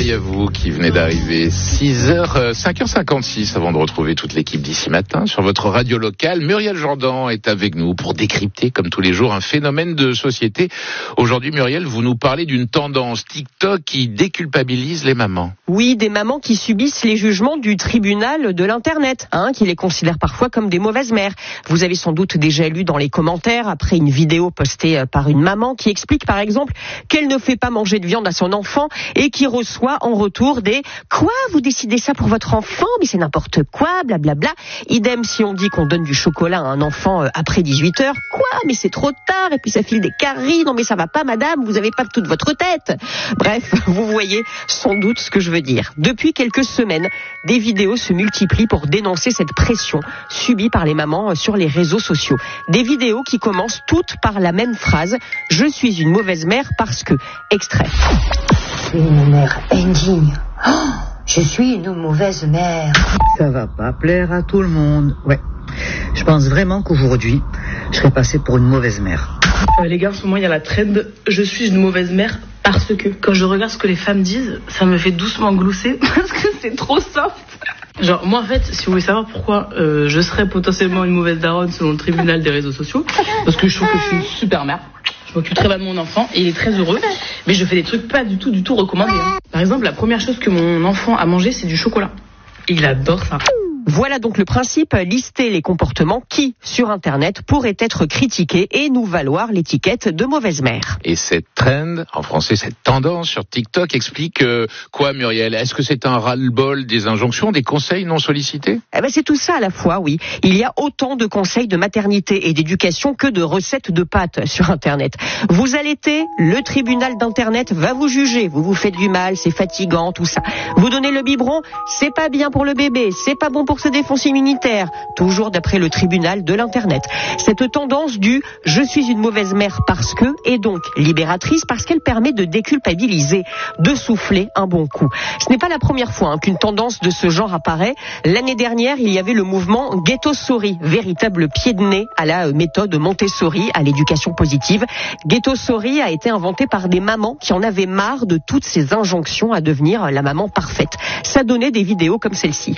réveil à vous qui venez d'arriver. 5h56 avant de retrouver toute l'équipe d'ici matin sur votre radio locale. Muriel Jourdan est avec nous pour décrypter, comme tous les jours, un phénomène de société. Aujourd'hui, Muriel, vous nous parlez d'une tendance TikTok qui déculpabilise les mamans. Oui, des mamans qui subissent les jugements du tribunal de l'Internet, qui les considère parfois comme des mauvaises mères. Vous avez sans doute déjà lu dans les commentaires, après une vidéo postée par une maman qui explique par exemple qu'elle ne fait pas manger de viande à son enfant et qui reçoit en retour des « Quoi, vous décidez ça pour votre enfant? Mais c'est n'importe quoi, blablabla ». Idem si on dit qu'on donne du chocolat à un enfant après 18h. « Quoi, mais c'est trop tard, et puis ça file des caries, non mais ça va pas madame, vous avez pas toute votre tête ». Bref, vous voyez sans doute ce que je veux dire. Depuis quelques semaines, des vidéos se multiplient pour dénoncer cette pression subie par les mamans sur les réseaux sociaux. Des vidéos qui commencent toutes par la même phrase « Je suis une mauvaise mère parce que… » Extrait. Je suis une mère indigne. Oh, je suis une mauvaise mère. Ça va pas plaire à tout le monde. Ouais. Je pense vraiment qu'aujourd'hui, je serais passée pour une mauvaise mère. Les gars, en ce moment, il y a la trend « Je suis une mauvaise mère parce que… » Quand je regarde ce que les femmes disent, ça me fait doucement glousser parce que c'est trop soft. Genre, moi, en fait, si vous voulez savoir pourquoi je serais potentiellement une mauvaise daronne selon le tribunal des réseaux sociaux, parce que je trouve que je suis une super mère. Je m'occupe très bien de mon enfant et il est très heureux, mais je fais des trucs pas du tout recommandés. Par exemple, la première chose que mon enfant a mangé, c'est du chocolat. Il adore ça. Voilà donc le principe, lister les comportements qui, sur Internet, pourraient être critiqués et nous valoir l'étiquette de mauvaise mère. Et cette trend, en français, cette tendance sur TikTok explique quoi, Muriel? Est-ce que c'est un ras-le-bol des injonctions, des conseils non sollicités? C'est tout ça à la fois, oui. Il y a autant de conseils de maternité et d'éducation que de recettes de pâtes sur Internet. Vous allaitez, le tribunal d'Internet va vous juger. Vous vous faites du mal, c'est fatigant, tout ça. Vous donnez le biberon, c'est pas bien pour le bébé, c'est pas bon pour sa défense immunitaire, toujours d'après le tribunal de l'Internet. Cette tendance du « je suis une mauvaise mère parce que » est donc libératrice parce qu'elle permet de déculpabiliser, de souffler un bon coup. Ce n'est pas la première fois qu'une tendance de ce genre apparaît. L'année dernière, il y avait le mouvement Ghetto-Sorry, véritable pied de nez à la méthode Montessori, à l'éducation positive. Ghetto-Sorry a été inventé par des mamans qui en avaient marre de toutes ces injonctions à devenir la maman parfaite. Ça donnait des vidéos comme celle-ci.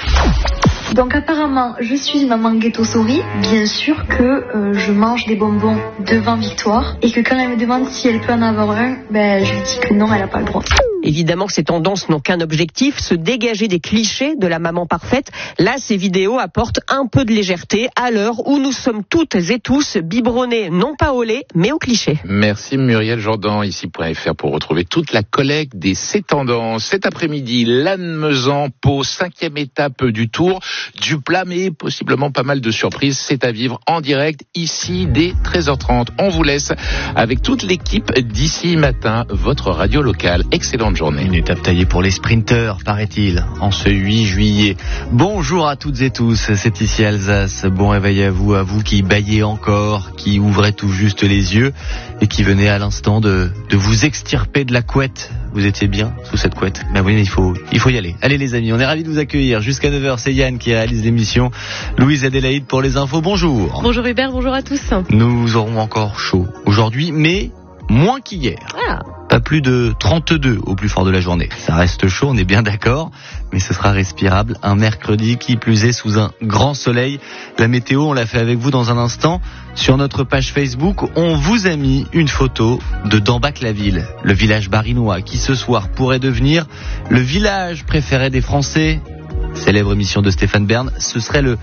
Donc apparemment, je suis une maman ghetto-souris. Bien sûr que je mange des bonbons devant Victoire et que quand elle me demande si elle peut en avoir un, je lui dis que non, elle n'a pas le droit. Évidemment que ces tendances n'ont qu'un objectif, se dégager des clichés de la maman parfaite. Là, ces vidéos apportent un peu de légèreté à l'heure où nous sommes toutes et tous biberonnés, non pas au lait, mais au cliché. Merci Muriel Jourdan, ici.fr, pour retrouver toute la collecte des ces tendances. Cet après-midi, Lannemezan, Pau, 5e étape du Tour. Du plat, mais possiblement pas mal de surprises. C'est à vivre en direct, ici, dès 13h30. On vous laisse avec toute l'équipe d'ici matin, votre radio locale. Excellente journée. Une étape taillée pour les sprinteurs, paraît-il, en ce 8 juillet. Bonjour à toutes et tous, c'est ici Alsace. Bon réveil à vous qui bâillez encore, qui ouvrez tout juste les yeux et qui venez à l'instant de vous extirper de la couette. Vous étiez bien sous cette couette? Oui, mais il faut y aller. Allez les amis, on est ravis de vous accueillir. Jusqu'à 9h, c'est Yann qui réalise l'émission. Louise Adélaïde pour les infos. Bonjour. Bonjour Hubert, bonjour à tous. Nous aurons encore chaud aujourd'hui, mais moins qu'hier. Pas plus de 32 au plus fort de la journée. Ça reste chaud, on est bien d'accord, mais ce sera respirable. Un mercredi qui plus est sous un grand soleil. La météo, on l'a fait avec vous dans un instant. Sur notre page Facebook, on vous a mis une photo de Dambac-la-Ville, le village barinois, qui ce soir pourrait devenir le village préféré des Français. Célèbre émission de Stéphane Bern. Ce serait le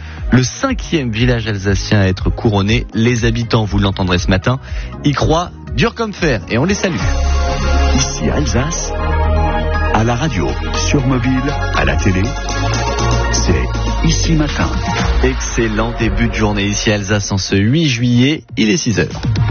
5e village alsacien à être couronné. Les habitants, vous l'entendrez ce matin, y croient dur comme fer et on les salue. Ici Alsace, à la radio, sur mobile, à la télé, c'est Ici Matin. Excellent début de journée ici à Alsace en ce 8 juillet, il est 6h.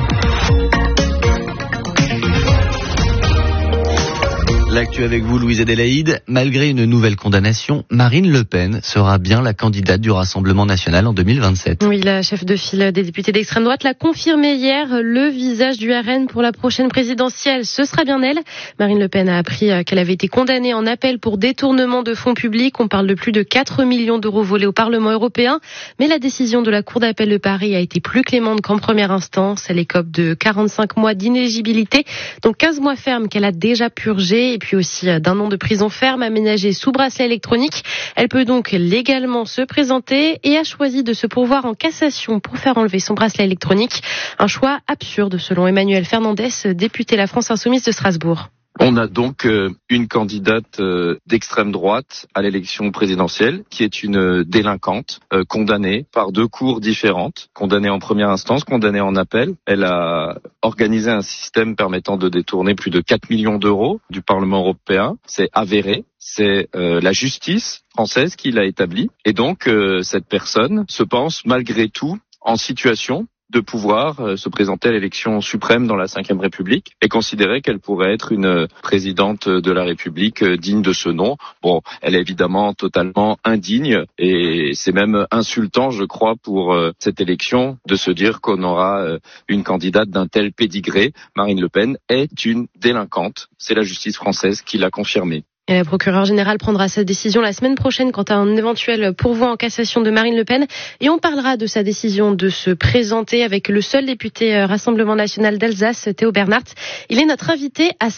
L'actu avec vous, Louise Adélaïde. Malgré une nouvelle condamnation, Marine Le Pen sera bien la candidate du Rassemblement national en 2027. Oui, la chef de file des députés d'extrême droite l'a confirmé hier. Le visage du RN pour la prochaine présidentielle, ce sera bien elle. Marine Le Pen a appris qu'elle avait été condamnée en appel pour détournement de fonds publics. On parle de plus de 4 millions d'euros volés au Parlement européen. Mais la décision de la Cour d'appel de Paris a été plus clémente qu'en première instance. Elle écope de 45 mois d'inéligibilité, donc 15 mois fermes qu'elle a déjà purgés. puis aussi d'un an de prison ferme aménagé sous bracelet électronique. Elle peut donc légalement se présenter et a choisi de se pourvoir en cassation pour faire enlever son bracelet électronique. Un choix absurde selon Emmanuel Fernandez, député La France Insoumise de Strasbourg. On a donc une candidate d'extrême droite à l'élection présidentielle qui est une délinquante condamnée par 2 cours différentes, condamnée en première instance, condamnée en appel. Elle a organisé un système permettant de détourner plus de 4 millions d'euros du Parlement européen. C'est avéré. C'est la justice française qui l'a établi. Et donc, cette personne se pense malgré tout en situation de pouvoir se présenter à l'élection suprême dans la Ve République et considérer qu'elle pourrait être une présidente de la République digne de ce nom. Bon, elle est évidemment totalement indigne et c'est même insultant, je crois, pour cette élection de se dire qu'on aura une candidate d'un tel pédigré. Marine Le Pen est une délinquante. C'est la justice française qui l'a confirmé. Et la procureure générale prendra sa décision la semaine prochaine quant à un éventuel pourvoi en cassation de Marine Le Pen. Et on parlera de sa décision de se présenter avec le seul député Rassemblement National d'Alsace, Théo Bernhardt. Il est notre invité à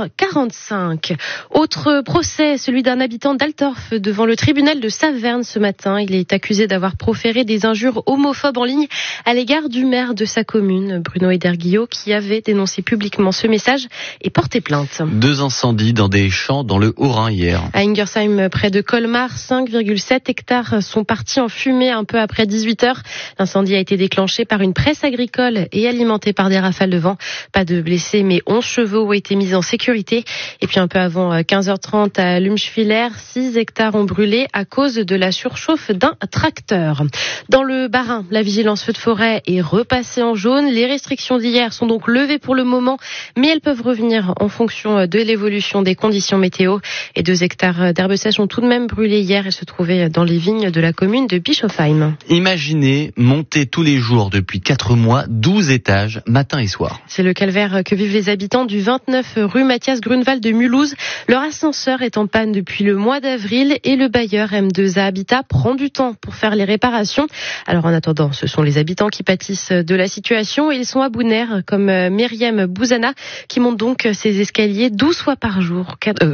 7h45. Autre procès, celui d'un habitant d'Altorf devant le tribunal de Saverne ce matin. Il est accusé d'avoir proféré des injures homophobes en ligne à l'égard du maire de sa commune, Bruno Ederguillot, qui avait dénoncé publiquement ce message et porté plainte. 2 incendies dans des champs dans le Haut-Rhin hier. À Ingersheim, près de Colmar, 5,7 hectares sont partis en fumée un peu après 18h. L'incendie a été déclenché par une presse agricole et alimenté par des rafales de vent. Pas de blessés, mais 11 chevaux ont été mis en sécurité. Et puis un peu avant 15h30 à Lumschwiller, 6 hectares ont brûlé à cause de la surchauffe d'un tracteur. Dans le Bas-Rhin, la vigilance feu de forêt est repassée en jaune. Les restrictions d'hier sont donc levées pour le moment, mais elles peuvent revenir en fonction de l'évolution des conditions météo. Et 2 hectares d'herbes sèches ont tout de même brûlé hier et se trouvaient dans les vignes de la commune de Bischofsheim. Imaginez monter tous les jours depuis 4 mois 12 étages, matin et soir. C'est le calvaire que vivent les habitants du 29 rue Mathias Grunewald de Mulhouse. Leur ascenseur est en panne depuis le mois d'avril et le bailleur M2A Habitat prend du temps pour faire les réparations. Alors en attendant, ce sont les habitants qui pâtissent de la situation et ils sont à bout de nerfs, comme Myriam Bouzana qui monte donc ses escaliers 12 fois par jour.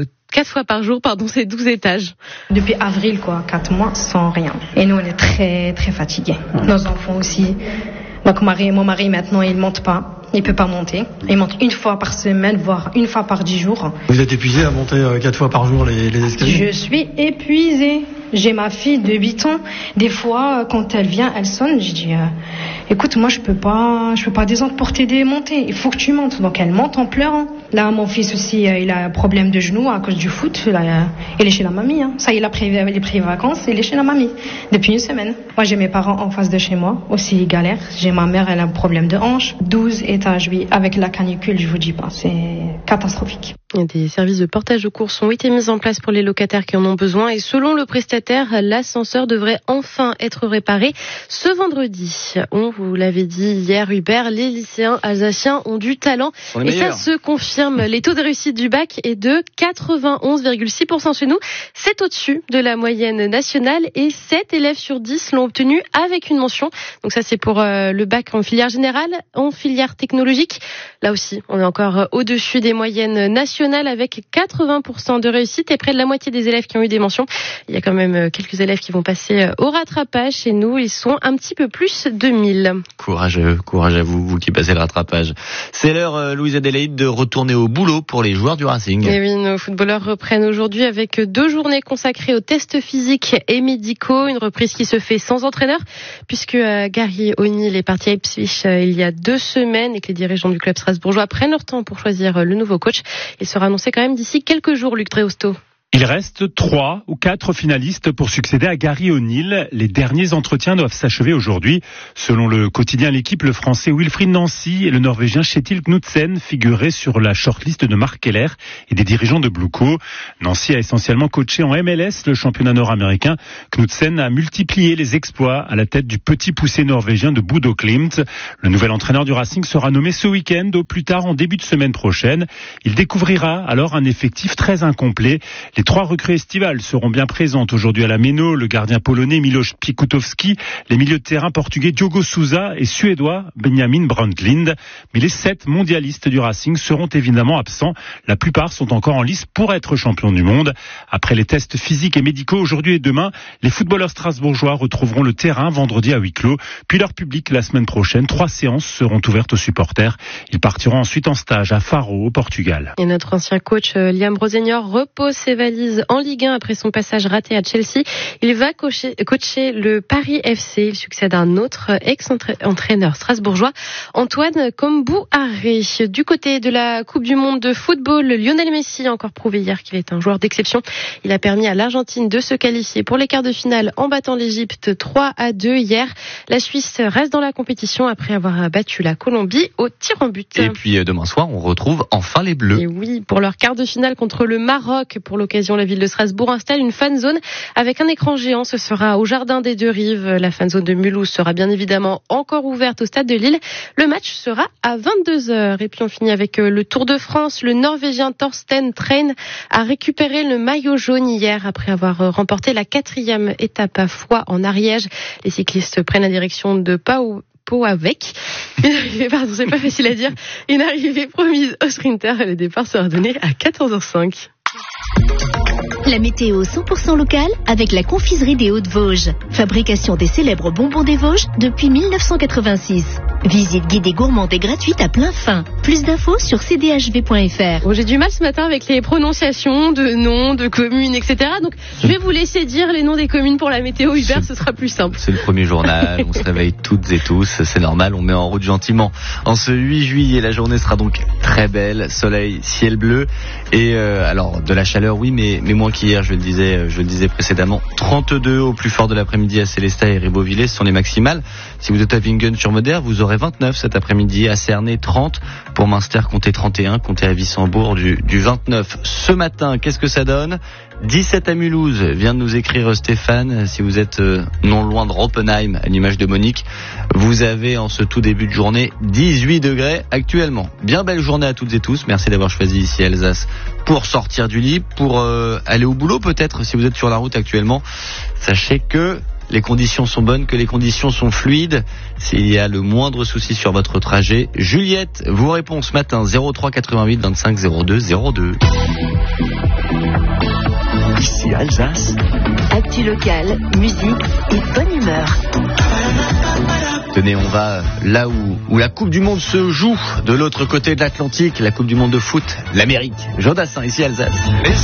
4 fois par jour, c'est 12 étages. Depuis avril, 4 mois sans rien. Et nous, on est très, très fatigués. Nos enfants aussi. Donc, mon mari, maintenant, il monte pas. Il peut pas monter. Il monte 1 fois par semaine, voire 1 fois par 10 jours. Vous êtes épuisé à monter 4 fois par jour les escaliers? Je suis épuisée. J'ai ma fille de 8 ans. Des fois, quand elle vient, elle sonne. Je dis, écoute, moi, je peux pas descendre pour t'aider à monter. Il faut que tu montes. Donc, elle monte en pleurant. Là, mon fils aussi, il a un problème de genou à cause du foot. Là, il est chez la mamie. Ça, il a pris vacances. Il est chez la mamie depuis 1 semaine. Moi, j'ai mes parents en face de chez moi. Aussi, ils galèrent. J'ai ma mère, elle a un problème de hanche. 12 étages, oui. Avec la canicule, je vous dis pas. C'est catastrophique. Des services de portage de courses ont été mis en place pour les locataires qui en ont besoin et selon le prestataire, l'ascenseur devrait enfin être réparé ce vendredi. On vous l'avait dit hier, Hubert, les lycéens alsaciens ont du talent et ça se confirme. Les taux de réussite du bac est de 91,6% chez nous. C'est au-dessus de la moyenne nationale et 7 élèves sur 10 l'ont obtenu avec une mention. Donc ça c'est pour le bac en filière générale, en filière technologique. Là aussi, on est encore au-dessus des moyennes nationales avec 80% de réussite et près de la moitié des élèves qui ont eu des mentions. Il y a quand même quelques élèves qui vont passer au rattrapage. Chez nous, ils sont un petit peu plus de 1000. Courage à vous qui passez le rattrapage. C'est l'heure, Louise Adélaïde, de retourner au boulot pour les joueurs du Racing. Et oui, nos footballeurs reprennent aujourd'hui avec 2 journées consacrées aux tests physiques et médicaux. Une reprise qui se fait sans entraîneur puisque Gary O'Neill est parti à Ipswich il y a 2 semaines et que les dirigeants du club strasbourgeois prennent leur temps pour choisir le nouveau coach. Il sera annoncé quand même d'ici quelques jours, Luc Dréosto. Il reste 3 ou 4 finalistes pour succéder à Gary O'Neill. Les derniers entretiens doivent s'achever aujourd'hui. Selon le quotidien L'Équipe, le Français Wilfried Nancy et le Norvégien Kjetil Knudsen figuraient sur la shortlist de Marc Keller et des dirigeants de Blueco. Nancy a essentiellement coaché en MLS, le championnat nord-américain. Knudsen a multiplié les exploits à la tête du petit poussé norvégien de Bodo Glimt. Le nouvel entraîneur du Racing sera nommé ce week-end, au plus tard en début de semaine prochaine. Il découvrira alors un effectif très incomplet. Les 3 recrues estivales seront bien présentes aujourd'hui à la Méno. Le gardien polonais Miloš Pikutowski, les milieux de terrain portugais Diogo Souza et suédois Benjamin Brandlind. Mais les 7 mondialistes du Racing seront évidemment absents. La plupart sont encore en lice pour être champions du monde. Après les tests physiques et médicaux aujourd'hui et demain, les footballeurs strasbourgeois retrouveront le terrain vendredi à huis clos. Puis leur public la semaine prochaine. 3 séances seront ouvertes aux supporters. Ils partiront ensuite en stage à Faro, au Portugal. Et notre ancien coach Liam Rosenior repose ses valises en Ligue 1 après son passage raté à Chelsea. Il va coacher le Paris FC. Il succède à un autre ex-entraîneur strasbourgeois, Antoine Kombouaré. Du côté de la Coupe du Monde de football, Lionel Messi a encore prouvé hier qu'il est un joueur d'exception. Il a permis à l'Argentine de se qualifier pour les quarts de finale en battant l'Égypte 3-2 hier. La Suisse reste dans la compétition après avoir battu la Colombie au tir en but. Et puis demain soir, on retrouve enfin les Bleus. Et oui, pour leur quart de finale contre le Maroc. Pour l'occasion, la ville de Strasbourg installe une fan zone avec un écran géant. Ce sera au Jardin des Deux Rives. La fan zone de Mulhouse sera bien évidemment encore ouverte au stade de Lille. Le match sera à 22h. Et puis on finit avec le Tour de France. Le Norvégien Thorsten Train a récupéré le maillot jaune hier après avoir remporté la 4e étape à Foix en Ariège. Les cyclistes prennent la direction de Pauwavec. C'est pas facile à dire. Une arrivée promise aux sprinters. Le départ sera donné à 14h05. La météo 100% locale avec la confiserie des Hauts-de-Vosges. Fabrication des célèbres bonbons des Vosges depuis 1986. Visite guidée gourmande et gratuite à plein fin. Plus d'infos sur cdhv.fr. Bon, j'ai du mal ce matin avec les prononciations de noms, de communes, etc. Donc, je vais vous laisser dire les noms des communes pour la météo. Hubert, ce sera plus simple. C'est le premier journal. On se réveille toutes et tous. C'est normal. On met en route gentiment. En ce 8 juillet, la journée sera donc très belle. Soleil, ciel bleu. Et alors, de la chaleur, oui, mais moins qu'hier, je le disais précédemment. 32 au plus fort de l'après-midi à Célestat et Ribeauvillé, ce sont les maximales. Si vous êtes à Wingen-sur-Moder, vous aurez 29 cet après-midi. À Cernay, 30. Pour Münster, comptez 31. Comptez à Wissembourg du 29. Ce matin, qu'est-ce que ça donne ? 17 à Mulhouse, vient de nous écrire Stéphane. Si vous êtes non loin de Roppenheim, à l'image de Monique, vous avez en ce tout début de journée 18 degrés actuellement. Bien belle journée à toutes et tous. Merci d'avoir choisi ici Alsace pour sortir du lit, pour aller au boulot peut-être si vous êtes sur la route actuellement. Sachez que les conditions sont bonnes, que les conditions sont fluides. S'il y a le moindre souci sur votre trajet, Juliette vous répond ce matin 03 88 25 02 02. Ici Alsace. Actu locale, musique et bonne humeur. Tenez, on va là où la Coupe du Monde se joue, de l'autre côté de l'Atlantique, la Coupe du Monde de foot, l'Amérique. Jean Dassin, ici Alsace.